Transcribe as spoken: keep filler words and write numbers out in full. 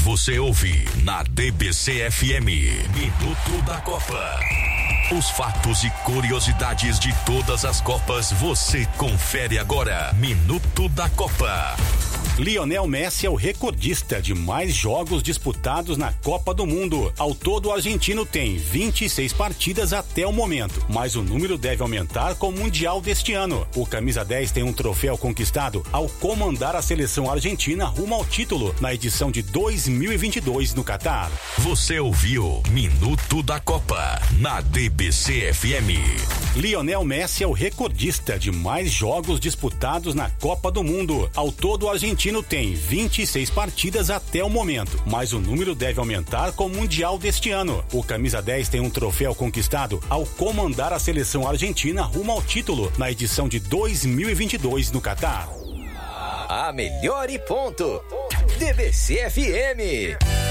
Você ouve na D B C F M, Minuto da Copa. Os fatos e curiosidades de todas as Copas você confere agora. Minuto da Copa. Lionel Messi é o recordista de mais jogos disputados na Copa do Mundo. Ao todo, o argentino tem vinte e seis partidas até o momento, mas o número deve aumentar com o Mundial deste ano. O camisa dez tem um troféu conquistado ao comandar a seleção argentina rumo ao título na edição de dois mil e vinte e dois no Catar. Você ouviu Minuto da Copa na D B C F M. Lionel Messi é o recordista de mais jogos disputados na Copa do Mundo. Ao todo, o argentino tem vinte e seis partidas até o momento, mas o número deve aumentar com o Mundial deste ano. O camisa dez tem um troféu conquistado ao comandar a seleção argentina rumo ao título na edição de dois mil e vinte e dois no Catar. A melhor e ponto. D B C F M.